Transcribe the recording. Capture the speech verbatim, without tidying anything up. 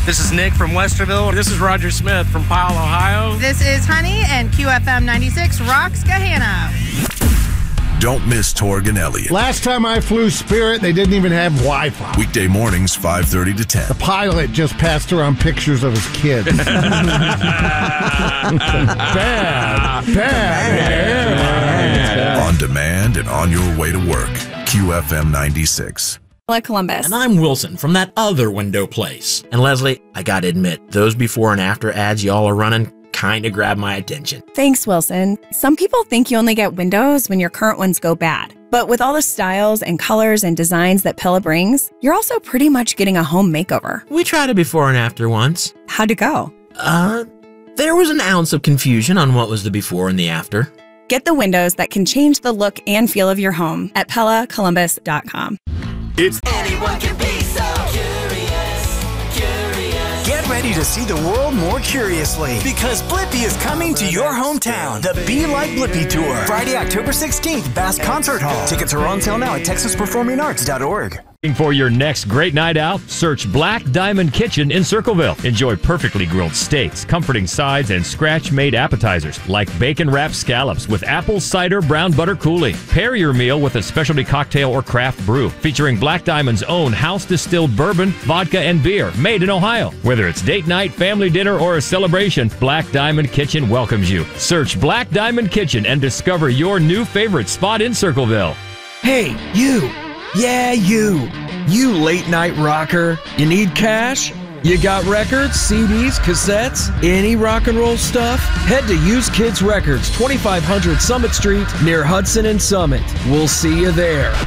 This is Nick from Westerville. This is Roger Smith from Pyle, Ohio. This is Honey, and Q F M ninety-six rocks Gahanna. Don't miss Torg and Elliott. Last time I flew Spirit, they didn't even have Wi-Fi. Weekday mornings, five thirty to ten. The pilot just passed around pictures of his kids. bad, bad, bad. On demand and on your way to work. Q F M ninety-six. Columbus. And I'm Wilson from that other window place. And Leslie, I gotta admit, those before and after ads y'all are running kind of grab my attention. Thanks, Wilson. Some people think you only get windows when your current ones go bad. But with all the styles and colors and designs that Pella brings, you're also pretty much getting a home makeover. We tried a before and after once. How'd it go? Uh, there was an ounce of confusion on what was the before and the after. Get the windows that can change the look and feel of your home at Pella Columbus dot com. It's anyone can be so curious, curious. Get ready to see the world more curiously because Blippi is coming to your hometown. The Be Like Blippi Tour. Friday, October sixteenth, Bass Concert Hall. Tickets are on sale now at texas performing arts dot org. For your next great night out, search Black Diamond Kitchen in Circleville. Enjoy perfectly grilled steaks, comforting sides, and scratch-made appetizers like bacon-wrapped scallops with apple cider brown butter coulis. Pair your meal with a specialty cocktail or craft brew featuring Black Diamond's own house-distilled bourbon, vodka, and beer made in Ohio. Whether it's date night, family dinner, or a celebration, Black Diamond Kitchen welcomes you. Search Black Diamond Kitchen and discover your new favorite spot in Circleville. Hey, you! Yeah, you. You late night rocker. You need cash? You got records, C Ds, cassettes, any rock and roll stuff? Head to Used Kids Records, twenty-five hundred Summit Street, near Hudson and Summit. We'll see you there.